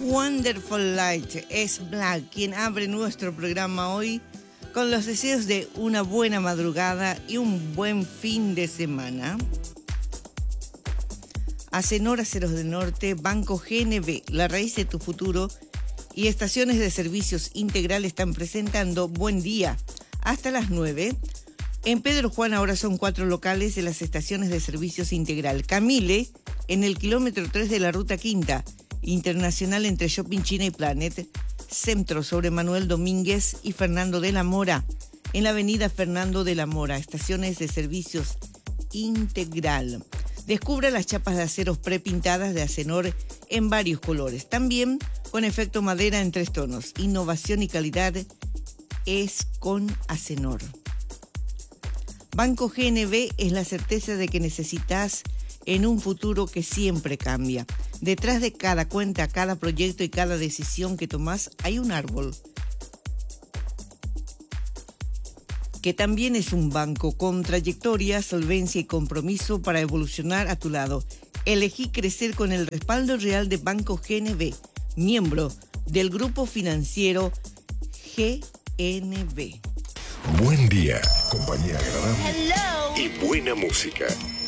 Wonderful Light es Black quien abre nuestro programa hoy con los deseos de una buena madrugada y un buen fin de semana. Acenor Aceros del Norte, Banco GNB, la raíz de tu futuro y estaciones de servicios integral están presentando Buen Día hasta las 9. En Pedro Juan ahora son 4 locales de las estaciones de servicios integral. Camille, en el kilómetro 3 de la Ruta Quinta, Internacional entre Shopping China y Planet. Centro sobre Manuel Domínguez y Fernando de la Mora, en la avenida Fernando de la Mora, estaciones de servicios integral. Descubra las chapas de aceros prepintadas de Acenor en varios colores, también con efecto madera en 3 tonos. Innovación y calidad es con Acenor. Banco GNB es la certeza de que necesitas en un futuro que siempre cambia. Detrás de cada cuenta, cada proyecto y cada decisión que tomás hay un árbol, que también es un banco con trayectoria, solvencia y compromiso para evolucionar a tu lado. Elegí crecer con el respaldo real de Banco GNB, miembro del grupo financiero GNB. Buen día, compañía agradable y buena música.